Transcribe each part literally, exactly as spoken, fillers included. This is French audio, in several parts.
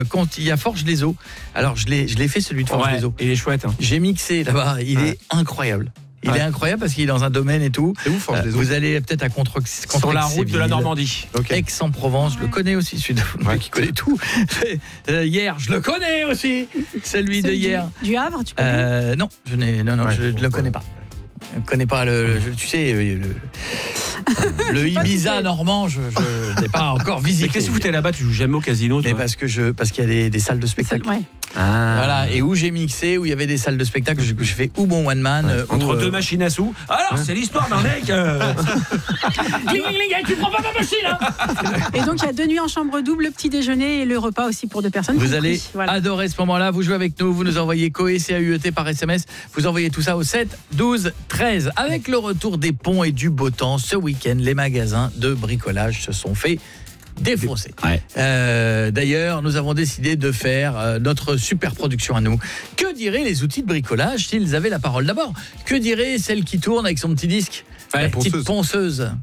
quand il y a Forges-les-Eaux. Alors je l'ai, je l'ai fait celui de Forges-les-Eaux. Ouais, il est chouette. Hein. J'ai mixé là-bas, il ouais. est incroyable. Il ouais. est incroyable parce qu'il est dans un domaine et tout. C'est où Forges-les-Eaux ? Vous allez peut-être à contre Sur la route de la Normandie. Okay. Aix-en-Provence, je le connais aussi, celui de ouais. qui connaît tout. euh, hier, je le connais aussi, celui, celui de hier. Du, du Havre, tu connais euh, Non, je n'ai, non, non, ouais, je ne le connais pas. Je ne connais pas le, le tu sais, le, le, le Ibiza normand, je n'ai pas encore visité. Mais qu'est-ce que vous foutez là-bas ? Tu joues jamais au casino ? Mais parce que je, parce qu'il y a des, des salles de spectacle. Ouais. Ah. Voilà, et où j'ai mixé, où il y avait des salles de spectacle, j'ai fait ou bon one man, ouais. entre ou, deux euh... machines à sous. Alors, hein? C'est l'histoire d'un mec. Euh... Cling, cling, cling, tu prends pas ma machine, hein. Et donc il y a deux nuits en chambre double, le petit déjeuner et le repas aussi pour deux personnes. Vous allez voilà. adorer ce moment-là. Vous jouez avec nous, vous nous envoyez C O E C A U E T par S M S. Vous envoyez tout ça au sept douze treize. Avec le retour des ponts et du beau temps, ce week-end, les magasins de bricolage se sont fait défoncer. Ouais. Euh, d'ailleurs, nous avons décidé de faire euh, notre super production à nous. Que diraient les outils de bricolage s'ils avaient la parole ? D'abord, que dirait celle qui tourne avec son petit disque ? Ouais, La ponceuse. petite ponceuse.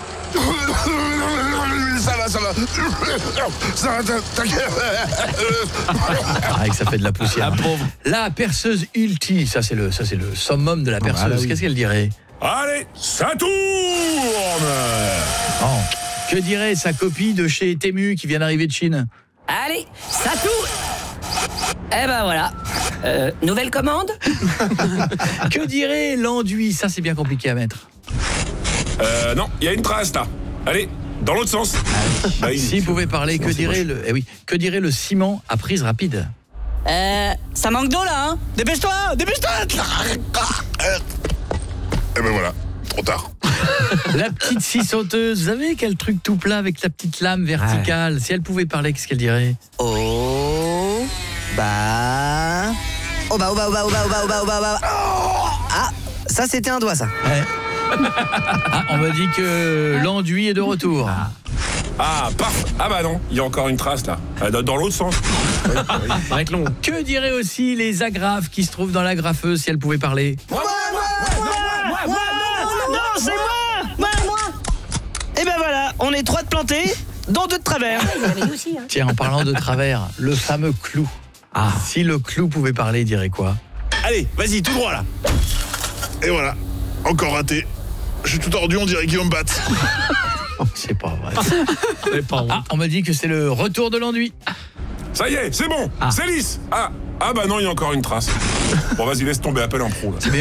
Ça va, ça va. Ça va, t'inquiète. Ah, que ça fait de la poussière. Ah, pauvre. La perceuse ulti, ça c'est le, ça c'est le summum de la perceuse. Ah, là, oui. Qu'est-ce qu'elle dirait ? Allez, ça tourne. Oh. Que dirait sa copie de chez Temu qui vient d'arriver de Chine ? Allez, ça tourne. Eh ben voilà. Euh, nouvelle commande ? Que dirait l'enduit ? Ça c'est bien compliqué à mettre. Euh, non, il y a une trace là. Allez, dans l'autre sens. Bah, S'il pouvait parler, que dirait le, eh oui, que dirait le ciment à prise rapide ? Euh, ça manque d'eau là, hein ? Dépêche-toi, dépêche-toi. Eh ben voilà, trop tard. La petite scie sauteuse, vous savez quel truc tout plat avec la petite lame verticale ? Ouais. Si elle pouvait parler, qu'est-ce qu'elle dirait ? Oh, bah... Oh bah, oh bah, oh bah, oh bah, oh bah, oh bah, oh bah, oh bah. Ah, ça c'était un doigt ça. Ouais. Ah, on m'a dit que l'enduit est de retour. Ah, ah paf. Ah bah non, il y a encore une trace là. Dans l'autre sens. Oui, oui. Long. Que diraient aussi les agrafes qui se trouvent dans l'agrafeuse si elles pouvaient parler ? Moi, moi, moi, moi, moi, moi, non, non, c'est moi, moi, moi. Et ben voilà, on est trois de plantés, dont deux de travers. Tiens, en parlant de travers, le fameux clou. Ah. Si le clou pouvait parler, il dirait quoi ? Allez, vas-y, tout droit là. Et voilà, encore raté. Je suis tout tordu, on dirait qu'il va me battre. C'est pas vrai. C'est pas vrai. Ah, on m'a dit que c'est le retour de l'enduit. Ça y est, c'est bon, ah. c'est lisse. Ah, ah bah non, il y a encore une trace. Bon, vas-y, laisse tomber, appelle un pro là.